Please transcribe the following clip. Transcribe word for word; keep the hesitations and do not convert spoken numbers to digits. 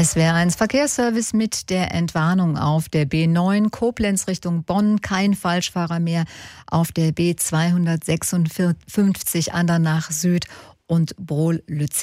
S W R eins Verkehrsservice mit der Entwarnung auf der B neun Koblenz Richtung Bonn. Kein Falschfahrer mehr auf der B zweihundertsechsundfünfzig Andernach Süd und Brohl-Lützerath.